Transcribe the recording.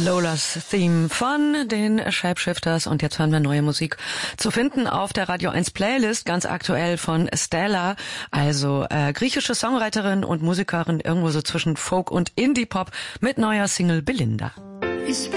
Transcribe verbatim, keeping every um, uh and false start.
Lolas Theme von den Shapeshifters und jetzt hören wir neue Musik zu finden auf der Radio eins Playlist, ganz aktuell von Stella, also äh, griechische Songwriterin und Musikerin, irgendwo so zwischen Folk und Indie-Pop mit neuer Single Belinda. Ich